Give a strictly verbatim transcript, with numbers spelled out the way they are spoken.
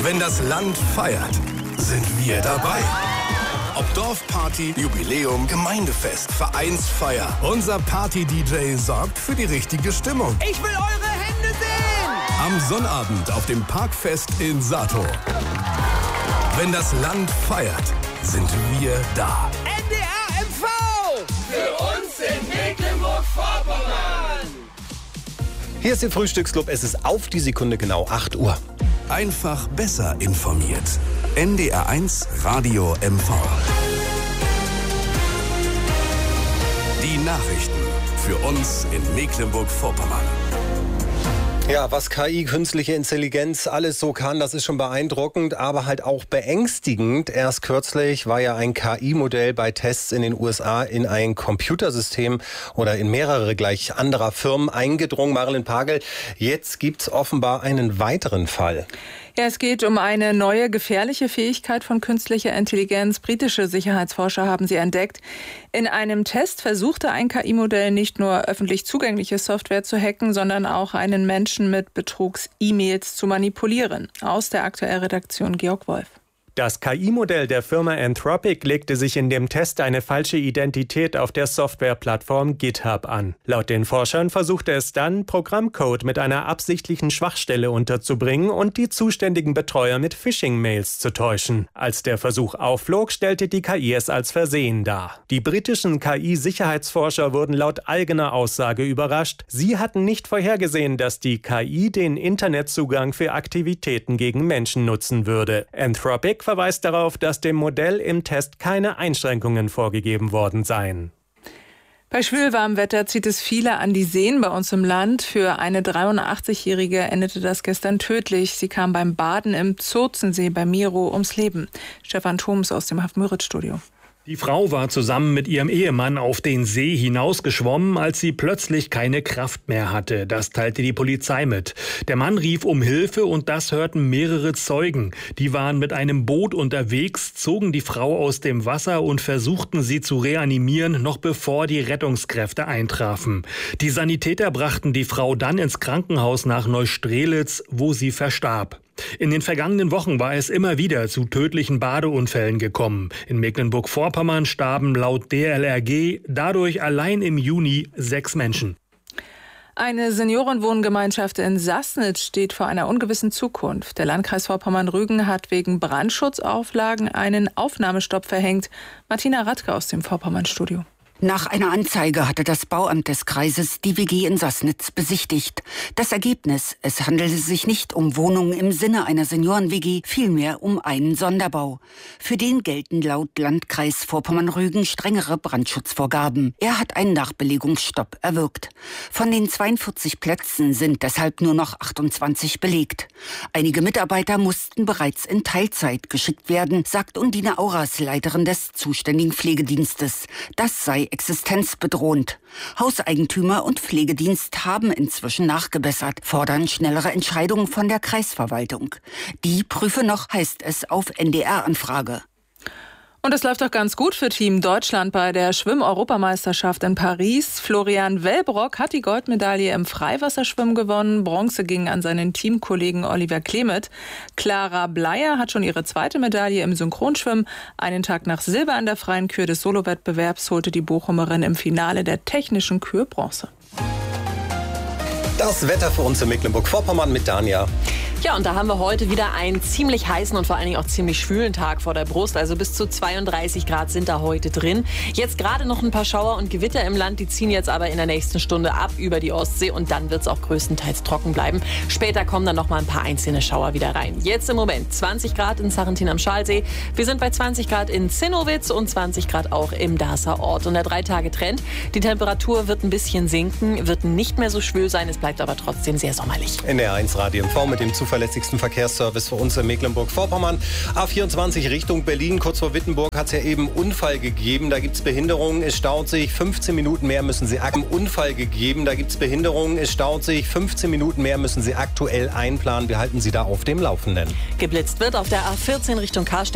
Wenn das Land feiert, sind wir dabei. Ob Dorfparty, Jubiläum, Gemeindefest, Vereinsfeier. Unser Party-D J sorgt für die richtige Stimmung. Ich will eure Hände sehen! Am Sonnabend auf dem Parkfest in Sato. Wenn das Land feiert, sind wir da. N D R M V! Für uns in Mecklenburg-Vorpommern! Hier ist der Frühstücksclub. Es ist auf die Sekunde genau acht Uhr. Einfach besser informiert. N D R eins Radio M V. Die Nachrichten für uns in Mecklenburg-Vorpommern. Ja, was K I, künstliche Intelligenz, alles so kann, das ist schon beeindruckend, aber halt auch beängstigend. Erst kürzlich war ja ein K I-Modell bei Tests in den U S A in ein Computersystem oder in mehrere gleich anderer Firmen eingedrungen. Marilyn Pagel, jetzt gibt's offenbar einen weiteren Fall. Ja, es geht um eine neue gefährliche Fähigkeit von künstlicher Intelligenz. Britische Sicherheitsforscher haben sie entdeckt. In einem Test versuchte ein K I-Modell nicht nur öffentlich zugängliche Software zu hacken, sondern auch einen Menschen mit Betrugs-E-Mails zu manipulieren. Aus der Aktuell-Redaktion Georg Wolf. Das K I-Modell der Firma Anthropic legte sich in dem Test eine falsche Identität auf der Softwareplattform GitHub an. Laut den Forschern versuchte es dann, Programmcode mit einer absichtlichen Schwachstelle unterzubringen und die zuständigen Betreuer mit Phishing-Mails zu täuschen. Als der Versuch aufflog, stellte die K I es als Versehen dar. Die britischen K I-Sicherheitsforscher wurden laut eigener Aussage überrascht. Sie hatten nicht vorhergesehen, dass die K I den Internetzugang für Aktivitäten gegen Menschen nutzen würde. Anthropic verweist darauf, dass dem Modell im Test keine Einschränkungen vorgegeben worden seien. Bei schwülwarmem Wetter zieht es viele an die Seen bei uns im Land. Für eine dreiundachtzigjährige endete das gestern tödlich. Sie kam beim Baden im Zurzensee bei Miro ums Leben. Stefan Thoms aus dem Haft-Müritz-Studio. Die Frau war zusammen mit ihrem Ehemann auf den See hinausgeschwommen, als sie plötzlich keine Kraft mehr hatte. Das teilte die Polizei mit. Der Mann rief um Hilfe und das hörten mehrere Zeugen. Die waren mit einem Boot unterwegs, zogen die Frau aus dem Wasser und versuchten sie zu reanimieren, noch bevor die Rettungskräfte eintrafen. Die Sanitäter brachten die Frau dann ins Krankenhaus nach Neustrelitz, wo sie verstarb. In den vergangenen Wochen war es immer wieder zu tödlichen Badeunfällen gekommen. In Mecklenburg-Vorpommern starben laut D L R G dadurch allein im Juni sechs Menschen. Eine Seniorenwohngemeinschaft in Sassnitz steht vor einer ungewissen Zukunft. Der Landkreis Vorpommern-Rügen hat wegen Brandschutzauflagen einen Aufnahmestopp verhängt. Martina Radke aus dem Vorpommern-Studio. Nach einer Anzeige hatte das Bauamt des Kreises die W G in Sassnitz besichtigt. Das Ergebnis: Es handelte sich nicht um Wohnungen im Sinne einer Senioren-W G, vielmehr um einen Sonderbau. Für den gelten laut Landkreis Vorpommern-Rügen strengere Brandschutzvorgaben. Er hat einen Nachbelegungsstopp erwirkt. Von den zweiundvierzig Plätzen sind deshalb nur noch achtundzwanzig belegt. Einige Mitarbeiter mussten bereits in Teilzeit geschickt werden, sagt Undine Auras, Leiterin des zuständigen Pflegedienstes. Das sei existenzbedrohend. Hauseigentümer und Pflegedienst haben inzwischen nachgebessert, fordern schnellere Entscheidungen von der Kreisverwaltung. Die prüfe noch, heißt es auf N D R-Anfrage. Und es läuft doch ganz gut für Team Deutschland bei der Schwimm-Europameisterschaft in Paris. Florian Wellbrock hat die Goldmedaille im Freiwasserschwimmen gewonnen. Bronze ging an seinen Teamkollegen Oliver Klemet. Clara Bleier hat schon ihre zweite Medaille im Synchronschwimmen. Einen Tag nach Silber an der freien Kür des Solowettbewerbs holte die Bochumerin im Finale der technischen Kür Bronze. Das Wetter für uns in Mecklenburg-Vorpommern mit Dania. Ja, und da haben wir heute wieder einen ziemlich heißen und vor allen Dingen auch ziemlich schwülen Tag vor der Brust. Also bis zu zweiunddreißig Grad sind da heute drin. Jetzt gerade noch ein paar Schauer und Gewitter im Land. Die ziehen jetzt aber in der nächsten Stunde ab über die Ostsee. Und dann wird es auch größtenteils trocken bleiben. Später kommen dann noch mal ein paar einzelne Schauer wieder rein. Jetzt im Moment zwanzig Grad in Sarrentin am Schalsee. Wir sind bei zwanzig Grad in Zinnowitz und zwanzig Grad auch im Darßer Ort. Und der Drei-Tage-Trend. Die Temperatur wird ein bisschen sinken, wird nicht mehr so schwül sein. Es bleibt aber trotzdem sehr sommerlich. N D R eins Radio M V mit dem zuverlässigsten Verkehrsservice für uns in Mecklenburg-Vorpommern. A vierundzwanzig Richtung Berlin, kurz vor Wittenburg, hat es ja eben Unfall gegeben. Da gibt es Behinderungen, es staut sich. fünfzehn Minuten mehr müssen Sie aktuell Unfall gegeben. Da gibt es Behinderungen, es staut sich. fünfzehn Minuten mehr müssen Sie aktuell einplanen. Wir halten Sie da auf dem Laufenden. Geblitzt wird auf der A vierzehn Richtung Karstadt.